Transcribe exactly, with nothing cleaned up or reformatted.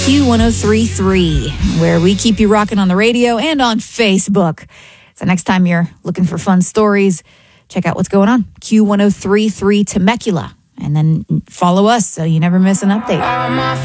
Q one oh three point three, where we keep you rocking on the radio and on Facebook. So next time you're looking for fun stories, check out what's going on. Q one oh three point three Temecula. And then follow us so you never miss an update.